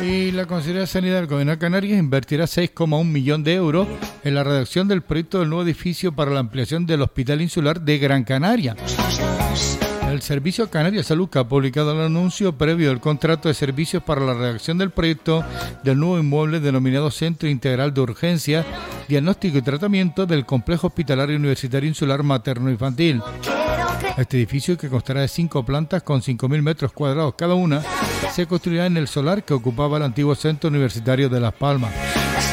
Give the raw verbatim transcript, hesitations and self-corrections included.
Y la Consejería de Sanidad del Gobierno de Canarias invertirá seis coma uno millones de euros en la redacción del proyecto del nuevo edificio para la ampliación del Hospital Insular de Gran Canaria. El Servicio Canario de Salud, que ha publicado el anuncio previo del contrato de servicios para la redacción del proyecto del nuevo inmueble denominado Centro Integral de Urgencia, Diagnóstico y Tratamiento del Complejo Hospitalario Universitario Insular Materno-Infantil. Este edificio, que constará de cinco plantas con cinco mil metros cuadrados cada una, se construirá en el solar que ocupaba el antiguo Centro Universitario de Las Palmas.